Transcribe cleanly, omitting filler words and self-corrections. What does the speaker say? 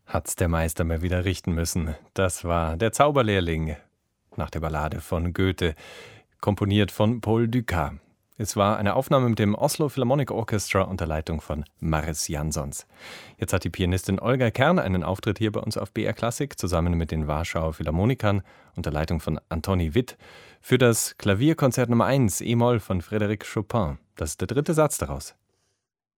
Hat's der Meister mal wieder richten müssen. Das war der Zauberlehrling nach der Ballade von Goethe, komponiert von Paul Dukas. Es war eine Aufnahme mit dem Oslo Philharmonic Orchestra unter Leitung von Mariss Jansons. Jetzt hat die Pianistin Olga Kern einen Auftritt hier bei uns auf BR Klassik, zusammen mit den Warschauer Philharmonikern unter Leitung von Antoni Witt, für das Klavierkonzert Nummer 1 E-Moll von Frédéric Chopin. Das ist der dritte Satz daraus.